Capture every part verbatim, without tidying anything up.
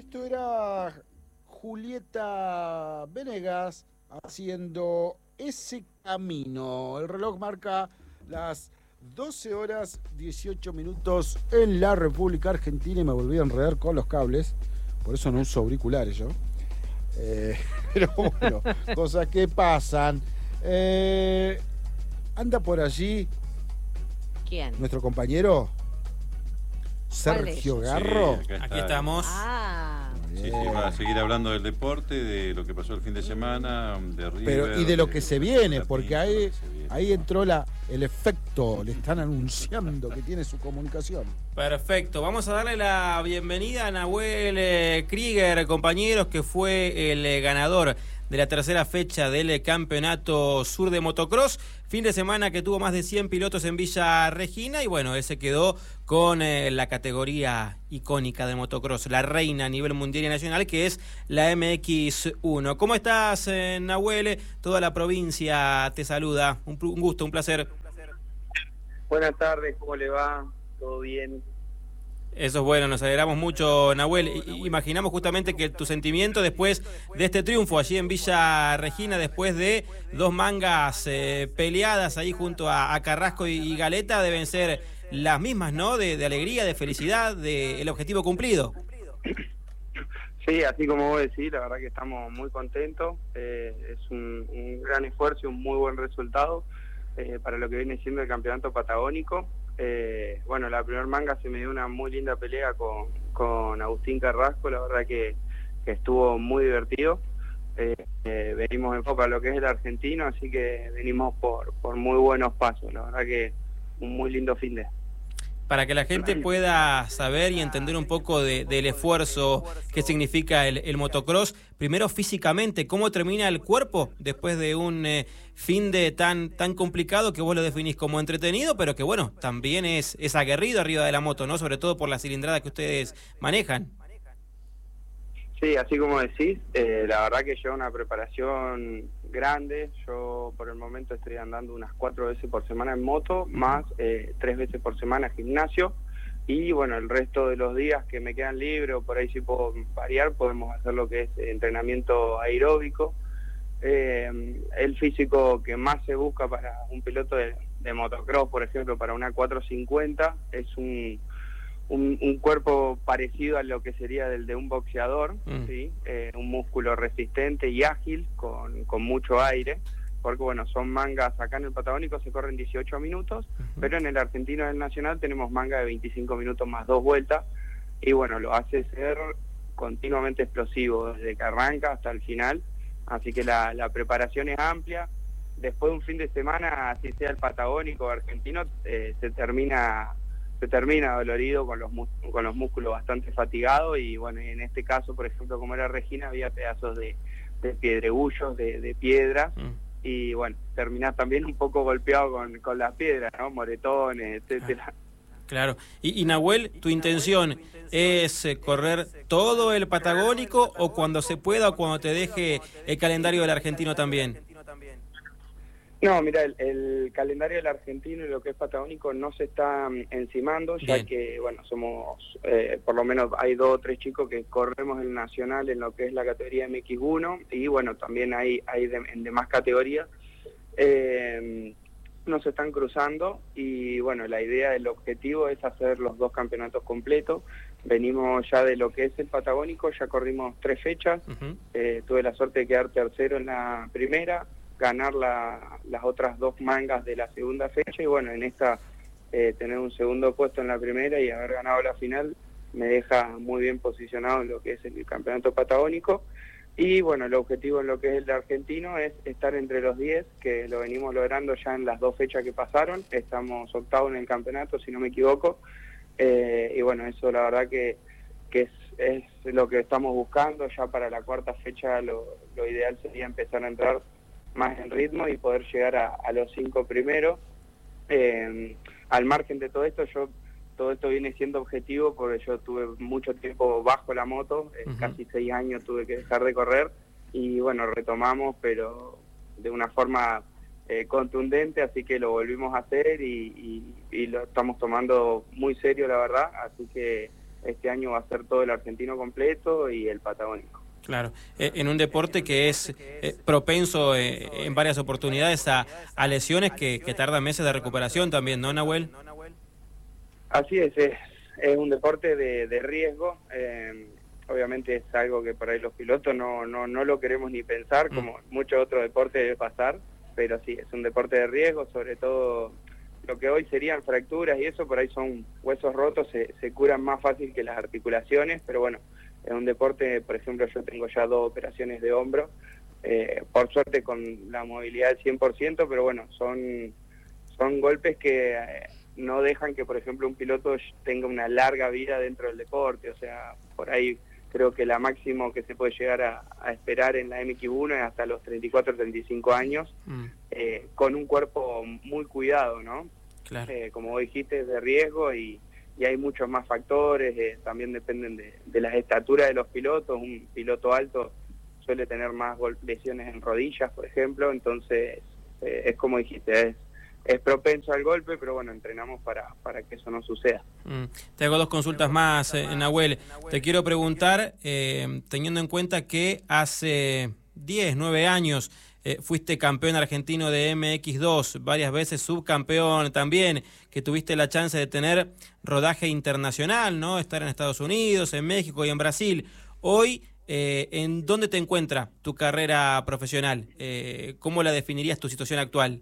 Esto era Julieta Venegas haciendo Ese Camino. El reloj marca las doce horas dieciocho minutos en la República Argentina y me volví a enredar con los cables. Por eso no uso auriculares yo. Eh, pero bueno, cosas que pasan. Eh, anda por allí. ¿Quién? Nuestro compañero Sergio Garro. Sí, acá Aquí estamos. Ah, Sí, sí, para seguir hablando del deporte, de lo que pasó el fin de semana, de River. Pero, y de lo que se viene, la porque pinta, ahí, lo que se viene. ahí entró la, el efecto, le están anunciando que tiene su comunicación. Perfecto, vamos a darle la bienvenida a Nahuel eh, Krieger, compañeros, que fue el eh, ganador de la tercera fecha del eh, Campeonato Sur de Motocross. Fin de semana que tuvo más de cien pilotos en Villa Regina y bueno, él se quedó con eh, la categoría icónica de motocross, la reina a nivel mundial y nacional, que es la M X uno. ¿Cómo estás, eh, Nahuel? Toda la provincia te saluda. Un, un gusto, un placer. Buenas tardes, ¿cómo le va? ¿Todo bien? Eso es bueno, nos alegramos mucho, Nahuel. I- imaginamos justamente que tu sentimiento después de este triunfo allí en Villa Regina, después de dos mangas eh, peleadas ahí junto a, a Carrasco y, y Galeta, deben ser las mismas, ¿no? De, de alegría, de felicidad, de el objetivo cumplido. Sí, así como vos decís, la verdad que estamos muy contentos. Eh, es un, un gran esfuerzo y un muy buen resultado eh, para lo que viene siendo el campeonato patagónico. Eh, bueno, la primer manga se me dio una muy linda pelea con, con Agustín Carrasco, la verdad que, que estuvo muy divertido. Eh, eh, venimos en foco a lo que es el argentino, así que venimos por, por muy buenos pasos, la verdad que un muy lindo fin de... Para que la gente pueda saber y entender un poco de, del esfuerzo que significa el, el motocross, primero físicamente, ¿cómo termina el cuerpo después de un eh, fin de tan tan complicado que vos lo definís como entretenido, pero que bueno, también es, es aguerrido arriba de la moto, ¿no? Sobre todo por la cilindrada que ustedes manejan. Sí, así como decís, eh, la verdad que lleva una preparación grande. Yo por el momento estoy andando unas cuatro veces por semana en moto, más eh, tres veces por semana gimnasio. Y bueno, el resto de los días que me quedan libres o por ahí sí puedo variar, podemos hacer lo que es entrenamiento aeróbico. Eh, el físico que más se busca para un piloto de, de motocross, por ejemplo, para una cuatrocientos cincuenta, es un... Un, un cuerpo parecido a lo que sería del de un boxeador, mm. ¿sí? Eh, un músculo resistente y ágil, con, con mucho aire, porque bueno, son mangas, acá en el Patagónico se corren dieciocho minutos, uh-huh. pero en el Argentino del Nacional tenemos manga de veinticinco minutos más dos vueltas, y bueno, lo hace ser continuamente explosivo, desde que arranca hasta el final, así que la, la preparación es amplia. Después de un fin de semana, así sea el Patagónico o argentino, eh, se termina... se termina dolorido con los con los músculos bastante fatigados y bueno, en este caso, por ejemplo, como era Regina, había pedazos de, de piedregullos, de, de piedras, mm. y bueno, terminás también un poco golpeado con, con las piedras, ¿no? Moretones, etcétera. Claro. Y, y Nahuel, ¿tu intención es correr todo el Patagónico o cuando se pueda o cuando te deje el calendario del argentino también? No, mira, el, el calendario del argentino y lo que es patagónico no se está um, encimando, ya Bien. que, bueno, somos, eh, por lo menos hay dos o tres chicos que corremos el nacional en lo que es la categoría M X uno, y bueno, también hay, hay de, en demás categorías, eh, no se están cruzando, y bueno, la idea, el objetivo es hacer los dos campeonatos completos. Venimos ya de lo que es el patagónico, ya corrimos tres fechas, uh-huh. eh, tuve la suerte de quedar tercero en la primera, ganar la, las otras dos mangas de la segunda fecha y bueno, en esta eh, tener un segundo puesto en la primera y haber ganado la final me deja muy bien posicionado en lo que es el campeonato patagónico. Y bueno, el objetivo en lo que es el argentino es estar entre los diez, que lo venimos logrando ya en las dos fechas que pasaron. Estamos octavos en el campeonato, si no me equivoco, eh, y bueno, eso la verdad que, que es, es lo que estamos buscando. Ya para la cuarta fecha lo, lo ideal sería empezar a entrar más en ritmo y poder llegar a, a los cinco primeros. Eh, al margen de todo esto, yo todo esto viene siendo objetivo porque yo tuve mucho tiempo bajo la moto, eh, uh-huh. casi seis años tuve que dejar de correr y bueno, retomamos, pero de una forma eh, contundente, así que lo volvimos a hacer y, y, y lo estamos tomando muy serio, la verdad, así que este año va a ser todo el argentino completo y el patagónico. Claro, eh, en un deporte que es eh, propenso eh, en varias oportunidades a, a lesiones que, que tardan meses de recuperación también, ¿no, Nahuel? Así es, es, es un deporte de, de riesgo, eh, obviamente es algo que por ahí los pilotos no, no, no lo queremos ni pensar, como mm. muchos otros deportes debe pasar, pero sí, es un deporte de riesgo, sobre todo lo que hoy serían fracturas y eso, por ahí son huesos rotos, se, se curan más fácil que las articulaciones, pero bueno, es un deporte, por ejemplo, yo tengo ya dos operaciones de hombro, eh, por suerte con la movilidad al cien por ciento, pero bueno, son, son golpes que eh, no dejan que, por ejemplo, un piloto tenga una larga vida dentro del deporte, o sea, por ahí creo que la máximo que se puede llegar a, a esperar en la M X uno es hasta los treinta y cuatro, treinta y cinco años, mm. eh, con un cuerpo muy cuidado, ¿no? Claro. Eh, como vos dijiste, es de riesgo y... y hay muchos más factores, eh, también dependen de, de las estaturas de los pilotos. Un piloto alto suele tener más lesiones en rodillas, por ejemplo, entonces eh, es como dijiste, es, es propenso al golpe, pero bueno, entrenamos para, para que eso no suceda. Mm. Te hago dos consultas más, eh, Nahuel. Te quiero preguntar, eh, teniendo en cuenta que hace diez, nueve años Eh, fuiste campeón argentino de M X dos, varias veces subcampeón también, que tuviste la chance de tener rodaje internacional, ¿no? Estar en Estados Unidos, en México y en Brasil. Hoy, eh, ¿en dónde te encuentra tu carrera profesional? Eh, ¿Cómo la definirías tu situación actual?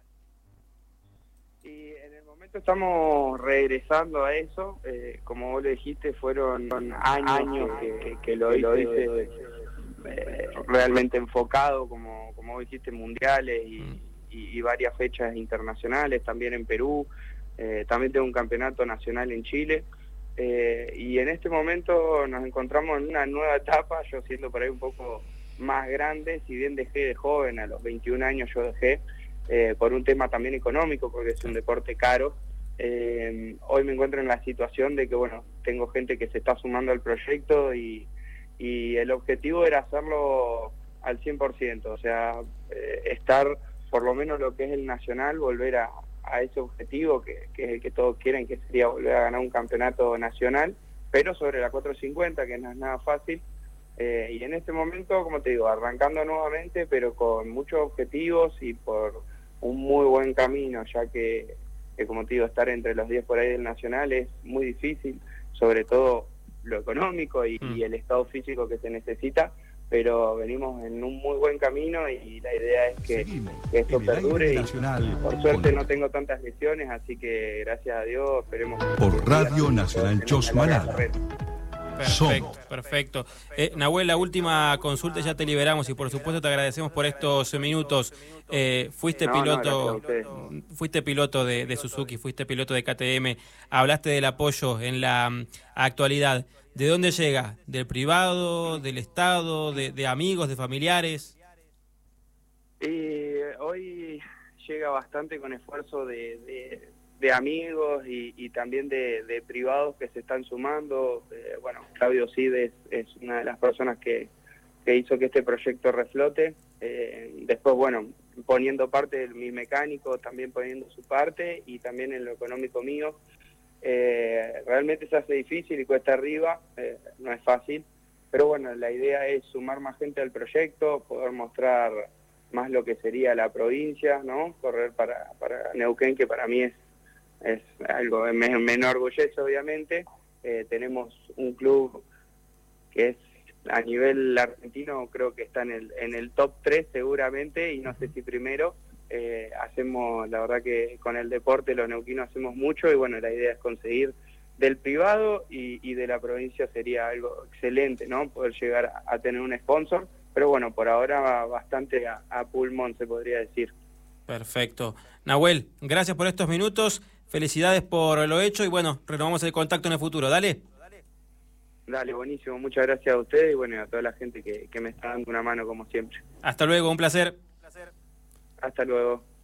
Y en el momento estamos regresando a eso. Eh, como vos lo dijiste, fueron años, años que, que lo hice eh, realmente enfocado, como como dijiste, mundiales y, y, y varias fechas internacionales, también en Perú, eh, también tengo un campeonato nacional en Chile, eh, y en este momento nos encontramos en una nueva etapa, yo siendo por ahí un poco más grande, si bien dejé de joven, a los veintiún años yo dejé, eh, por un tema también económico, porque es un deporte caro. Eh, hoy me encuentro en la situación de que, bueno, tengo gente que se está sumando al proyecto y, y el objetivo era hacerlo al cien por ciento, o sea, eh, estar por lo menos lo que es el nacional, volver a, a ese objetivo que, que es el que todos quieren, que sería volver a ganar un campeonato nacional, pero sobre la cuatrocientos cincuenta, que no es nada fácil, eh, y en este momento, como te digo, arrancando nuevamente, pero con muchos objetivos y por un muy buen camino, ya que, que como te digo, estar entre los diez por ahí del nacional es muy difícil, sobre todo lo económico y, mm. y el estado físico que se necesita, pero venimos en un muy buen camino y la idea es que, que esto perdure y por suerte no tengo tantas lesiones, así que gracias a Dios esperemos. Por Radio Nacional Chosmalal. Perfecto, perfecto. Eh, Nahuel, la última consulta, ya te liberamos y por supuesto te agradecemos por estos minutos. Eh, fuiste no, piloto no, fuiste piloto de, de Suzuki, fuiste piloto de K T M, hablaste del apoyo en la um, actualidad. ¿De dónde llega? ¿Del privado, del Estado, de, de amigos, de familiares? Y hoy llega bastante con esfuerzo de, de, de amigos y, y también de, de privados que se están sumando. Eh, bueno, Claudio Cid es, es una de las personas que, que hizo que este proyecto reflote. Eh, después, bueno, poniendo parte de mi mecánico, también poniendo su parte y también en lo económico mío. Eh, realmente se hace difícil y cuesta arriba, eh, no es fácil, pero bueno, la idea es sumar más gente al proyecto, poder mostrar más lo que sería la provincia, ¿no? Correr para, para Neuquén, que para mí es, es algo que me, me enorgullece, obviamente. Eh, tenemos un club que es a nivel argentino, creo que está en el, en el top tres seguramente, y no sé si primero. Eh, hacemos, la verdad que con el deporte los neuquinos hacemos mucho y bueno, la idea es conseguir del privado y, y de la provincia sería algo excelente, ¿no? Poder llegar a, a tener un sponsor, pero bueno, por ahora va bastante a, a pulmón, se podría decir. Perfecto. Nahuel, gracias por estos minutos, felicidades por lo hecho y bueno, renovamos el contacto en el futuro, dale. Dale, buenísimo, muchas gracias a ustedes y bueno, a toda la gente que, que me está dando una mano como siempre. Hasta luego, un placer. Hasta luego.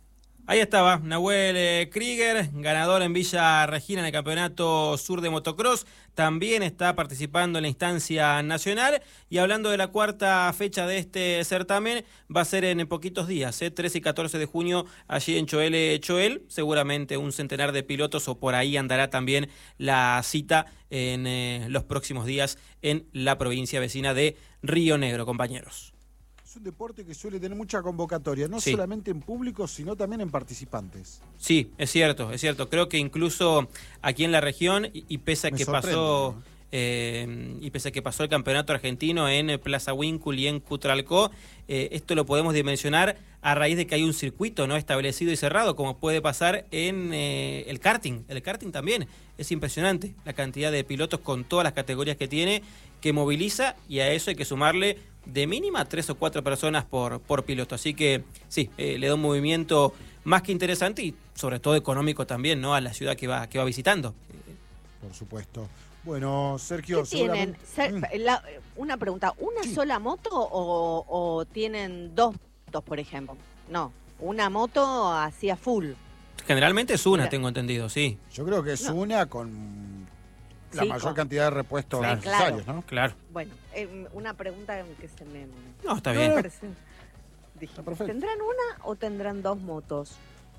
Ahí estaba, Nahuel eh, Krieger, ganador en Villa Regina en el Campeonato Sur de Motocross. También está participando en la instancia nacional. Y hablando de la cuarta fecha de este certamen, va a ser en poquitos días, ¿eh? trece y catorce de junio, allí en Choel, Choel. Seguramente un centenar de pilotos o por ahí andará también la cita en eh, los próximos días en la provincia vecina de Río Negro, compañeros. Es un deporte que suele tener mucha convocatoria, no sí. solamente en público, sino también en participantes. Sí, es cierto, es cierto. Creo que incluso aquí en la región, y, y pese a que pasó, ¿no? eh, y pese a que pasó el campeonato argentino en Plaza Winkul y en Cutralcó, eh, esto lo podemos dimensionar a raíz de que hay un circuito no establecido y cerrado, como puede pasar en eh, el karting. El karting también es impresionante, la cantidad de pilotos con todas las categorías que tiene, que moviliza, y a eso hay que sumarle de mínima tres o cuatro personas por, por piloto. Así que sí, eh, le da un movimiento más que interesante y sobre todo económico también, ¿no? A la ciudad que va, que va visitando. Por supuesto. Bueno, Sergio, ¿qué tienen? Ser, la, una pregunta, ¿una sí. sola moto o, o tienen dos motos, por ejemplo? No, una moto así a full. Generalmente es una, Mira. tengo entendido, sí. Yo creo que es no. una con la sí, mayor con... cantidad de repuestos sí, necesarios, claro. ¿no? Claro. Bueno, eh, una pregunta que se me... No, está bien. Me parece... Dije, está perfecto. ¿tendrán una o tendrán dos motos?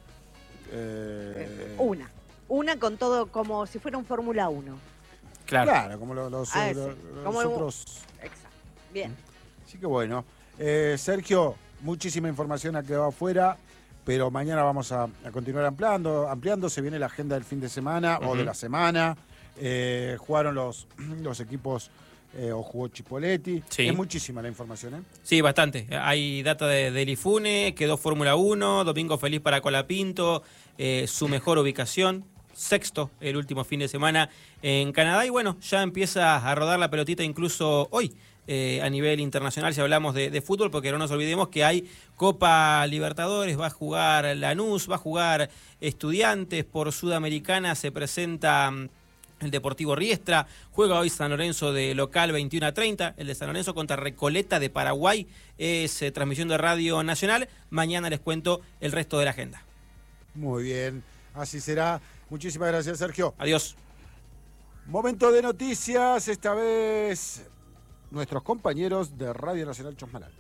Eh... Eh, una. Una con todo como si fuera un Fórmula uno. Claro. Claro, como los, los, ah, los, sí. los como otros. Exacto. Bien. Así que bueno. Eh, Sergio, muchísima información ha quedado afuera, pero mañana vamos a, a continuar ampliando. Ampliando, se viene la agenda del fin de semana uh-huh. o de la semana. Eh, jugaron los, los equipos eh, o jugó Chipoletti. Sí. Es muchísima la información, ¿eh? Sí, bastante. Hay data de, de Lifune, quedó Fórmula uno, domingo feliz para Colapinto, eh, su mejor ubicación, sexto el último fin de semana en Canadá. Y bueno, ya empieza a rodar la pelotita incluso hoy. Eh, a nivel internacional, si hablamos de, de fútbol, porque no nos olvidemos que hay Copa Libertadores, va a jugar Lanús, va a jugar Estudiantes, por Sudamericana se presenta el Deportivo Riestra, juega hoy San Lorenzo de local veintiuno a treinta, el de San Lorenzo contra Recoleta de Paraguay, es eh, transmisión de Radio Nacional. Mañana les cuento el resto de la agenda. Muy bien, así será. Muchísimas gracias, Sergio. Adiós. Momento de noticias, esta vez nuestros compañeros de Radio Nacional Chosmalal.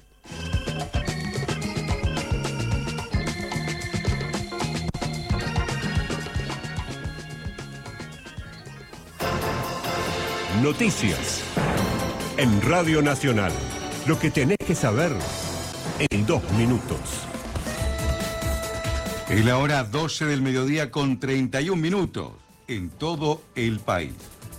Noticias en Radio Nacional. Lo que tenés que saber en dos minutos. Es la hora doce del mediodía con treinta y un minutos en todo el país.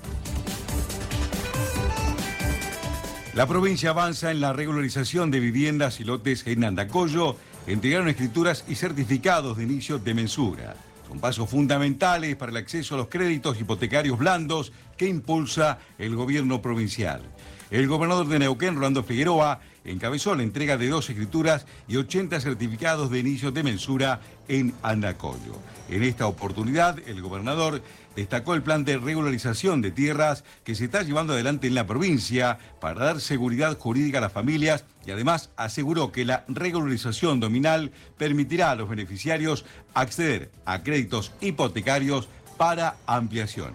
La provincia avanza en la regularización de viviendas y lotes en Andacollo. Entregaron escrituras y certificados de inicio de mensura. Son pasos fundamentales para el acceso a los créditos hipotecarios blandos que impulsa el gobierno provincial. El gobernador de Neuquén, Rolando Figueroa, encabezó la entrega de dos escrituras y ochenta certificados de inicio de mensura en Andacollo. En esta oportunidad, el gobernador destacó el plan de regularización de tierras que se está llevando adelante en la provincia para dar seguridad jurídica a las familias y además aseguró que la regularización nominal permitirá a los beneficiarios acceder a créditos hipotecarios para ampliaciones.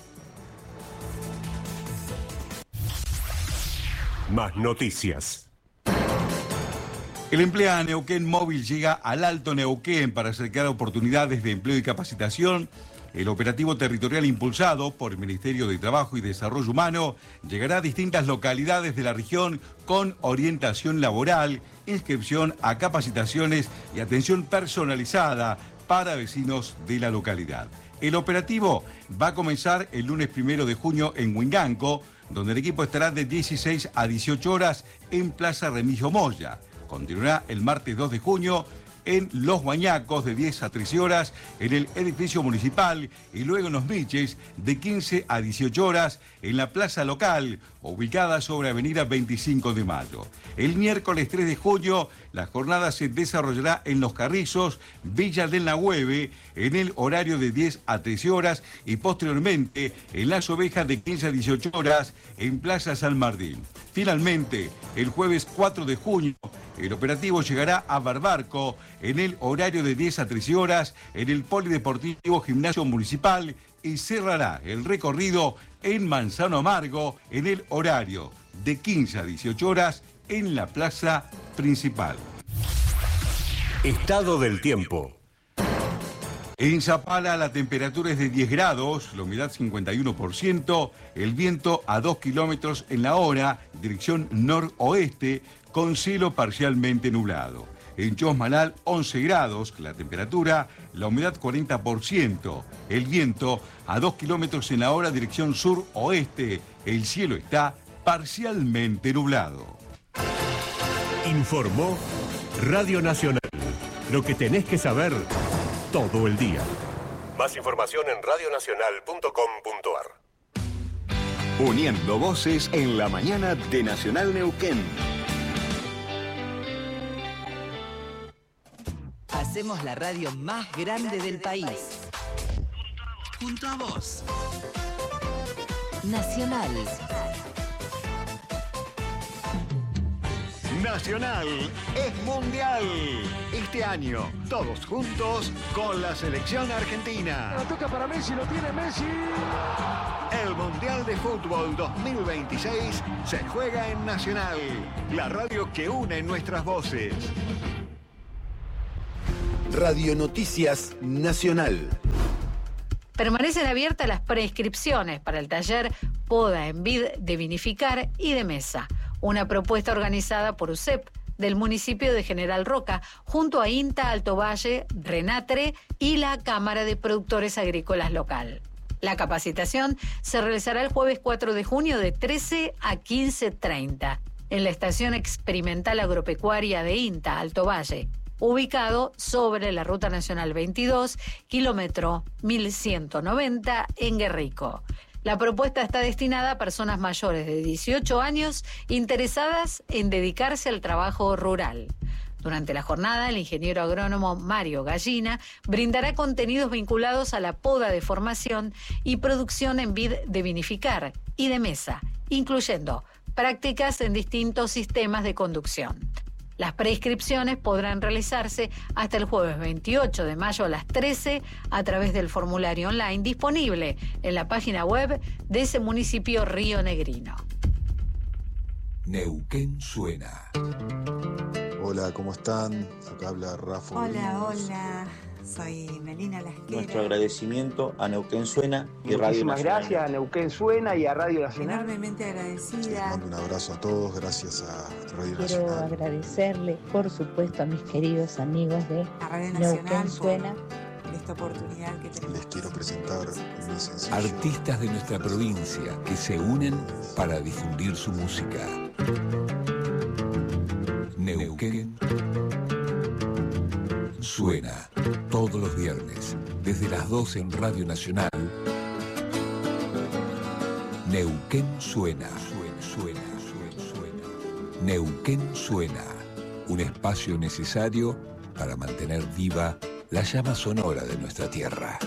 Más noticias. El Emplea Neuquén Móvil llega al Alto Neuquén para acercar oportunidades de empleo y capacitación. El operativo territorial impulsado por el Ministerio de Trabajo y Desarrollo Humano llegará a distintas localidades de la región con orientación laboral, inscripción a capacitaciones y atención personalizada para vecinos de la localidad. El operativo va a comenzar el lunes primero de junio en Huinganco, donde el equipo estará de dieciséis a dieciocho horas en Plaza Remigio Moya. Continuará el martes dos de junio en Los Guañacos de diez a trece horas en el edificio municipal y luego en Los Miches de quince a dieciocho horas en la plaza local ubicada sobre Avenida veinticinco de mayo. El miércoles tres de junio la jornada se desarrollará en Los Carrizos, Villa del Nahueve, en el horario de diez a trece horas y posteriormente en Las Ovejas de quince a dieciocho horas en Plaza San Martín. Finalmente, el jueves cuatro de junio El operativo llegará a Barbarco en el horario de diez a trece horas en el Polideportivo Gimnasio Municipal y cerrará el recorrido en Manzano Amargo en el horario de quince a dieciocho horas en la plaza principal. Estado del tiempo. En Zapala la temperatura es de diez grados, la humedad cincuenta y uno por ciento, el viento a dos kilómetros en la hora, dirección noroeste, con cielo parcialmente nublado. En Chosmalal once grados, la temperatura, la humedad cuarenta por ciento, el viento a dos kilómetros en la hora, dirección sur-oeste, el cielo está parcialmente nublado. Informó Radio Nacional. Lo que tenés que saber todo el día. Más información en radio nacional punto com punto a r. Uniendo voces en la mañana de Nacional Neuquén. Hacemos la radio más grande del país. Junto a vos. Nacional. Nacional es mundial. Este año, todos juntos con la selección argentina. La toca para Messi, lo tiene Messi. El Mundial de Fútbol dos mil veintiséis se juega en Nacional, la radio que une nuestras voces. Radio Noticias Nacional. Permanecen abiertas las prescripciones para el taller Poda en Vid de Vinificar y de Mesa, una propuesta organizada por U C E P del municipio de General Roca, junto a INTA Alto Valle, Renatre y la Cámara de Productores Agrícolas local. La capacitación se realizará el jueves cuatro de junio de trece a quince treinta en la Estación Experimental Agropecuaria de INTA Alto Valle, ubicado sobre la Ruta Nacional veintidós, kilómetro mil ciento noventa en Guerrico. La propuesta está destinada a personas mayores de dieciocho años interesadas en dedicarse al trabajo rural. Durante la jornada, el ingeniero agrónomo Mario Gallina brindará contenidos vinculados a la poda de formación y producción en vid de vinificar y de mesa, incluyendo prácticas en distintos sistemas de conducción. Las prescripciones podrán realizarse hasta el jueves veintiocho de mayo a las trece a través del formulario online disponible en la página web de ese municipio rionegrino. Neuquén suena. Hola, ¿cómo están? Acá habla Rafa. Hola, hola. Soy Melina Lasquera. Nuestro agradecimiento a Neuquén Suena y Radio Nacional. Muchísimas gracias a Neuquén Suena y a Radio Nacional. Enormemente agradecida. Les mando un abrazo a todos, gracias a Radio Quiero Nacional. Quiero agradecerle, por supuesto, a mis queridos amigos de a Radio Neuquén Suena. Por esta oportunidad que tenemos. Les quiero presentar mi sencillo. Artistas de nuestra provincia que se unen para difundir su música. Neuquén Suena todos los viernes desde las doce en Radio Nacional. Neuquén Suena. Suena, suena, suena, suena. Neuquén Suena, un espacio necesario para mantener viva la llama sonora de nuestra tierra.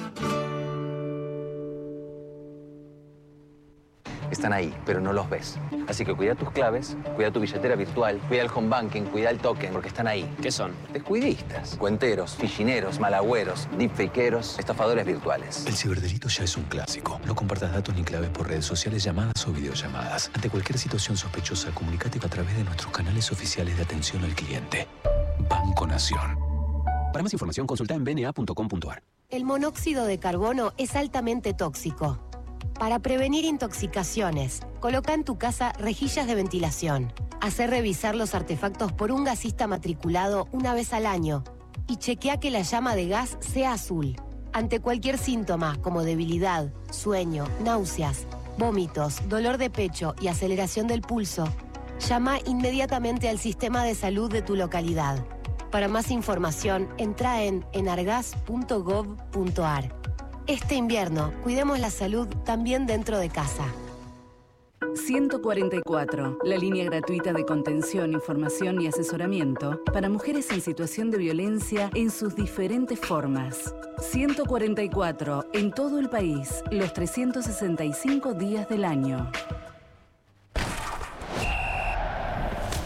Están ahí, pero no los ves. Así que cuida tus claves, cuida tu billetera virtual, cuida el home banking, cuida el token, porque están ahí. ¿Qué son? Descuidistas, cuenteros, fichineros, malagüeros, deepfakeros, estafadores virtuales. El ciberdelito ya es un clásico. No compartas datos ni claves por redes sociales, llamadas o videollamadas. Ante cualquier situación sospechosa, comunícate a través de nuestros canales oficiales de atención al cliente. Banco Nación. Para más información, consulta en b n a punto com punto a r. El monóxido de carbono es altamente tóxico. Para prevenir intoxicaciones, coloca en tu casa rejillas de ventilación. Hacé revisar los artefactos por un gasista matriculado una vez al año y chequea que la llama de gas sea azul. Ante cualquier síntoma como debilidad, sueño, náuseas, vómitos, dolor de pecho y aceleración del pulso, llama inmediatamente al sistema de salud de tu localidad. Para más información, entra en enargas punto gov punto a r. Este invierno, cuidemos la salud también dentro de casa. ciento cuarenta y cuatro, la línea gratuita de contención, información y asesoramiento para mujeres en situación de violencia en sus diferentes formas. ciento cuarenta y cuatro, en todo el país, los trescientos sesenta y cinco días del año.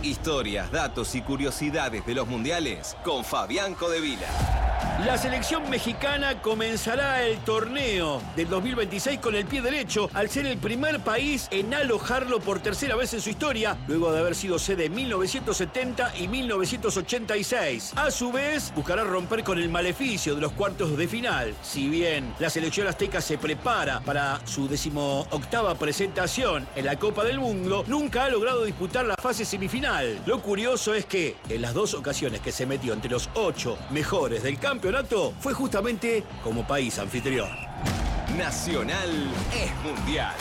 Historias, datos y curiosidades de los mundiales con Fabián Codevila. La selección mexicana comenzará el torneo del dos mil veintiséis con el pie derecho al ser el primer país en alojarlo por tercera vez en su historia, luego de haber sido sede en mil novecientos setenta y mil novecientos ochenta y seis. A su vez, buscará romper con el maleficio de los cuartos de final. Si bien la selección azteca se prepara para su decimoctava presentación en la Copa del Mundo, nunca ha logrado disputar la fase semifinal. Lo curioso es que en las dos ocasiones que se metió entre los ocho mejores del campeonato fue justamente como país anfitrión. Nacional es mundial.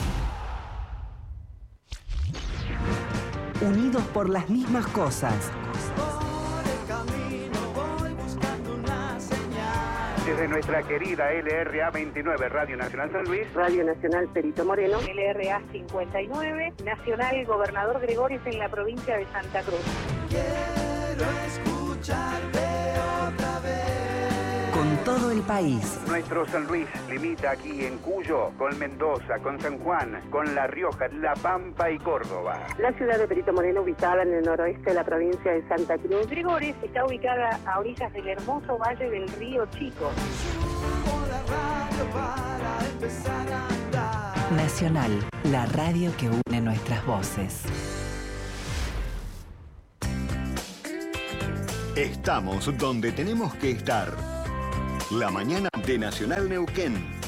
Unidos por las mismas cosas. Desde nuestra querida L R A veintinueve, Radio Nacional San Luis, Radio Nacional Perito Moreno, L R A cincuenta y nueve, Nacional Gobernador Gregorios en la provincia de Santa Cruz. Quiero escucharte otra vez. Con todo el país. Nuestro San Luis limita aquí en Cuyo con Mendoza, con San Juan, con La Rioja, La Pampa y Córdoba. La ciudad de Perito Moreno, ubicada en el noroeste de la provincia de Santa Cruz. Gregorios está ubicada a orillas del hermoso valle del río Chico. Nacional, la radio que une nuestras voces. Estamos donde tenemos que estar. La mañana de Nacional Neuquén.